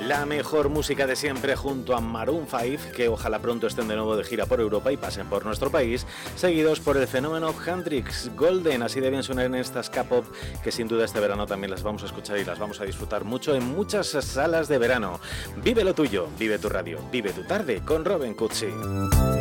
La mejor música de siempre junto a Maroon 5, que ojalá pronto estén de nuevo de gira por Europa y pasen por nuestro país, seguidos por el fenómeno Hendrix, Golden. Así de bien suenan estas K-pop, que sin duda este verano también las vamos a escuchar y las vamos a disfrutar mucho en muchas salas de verano. Vive lo tuyo, vive tu radio, vive tu tarde con Robin Cutsi.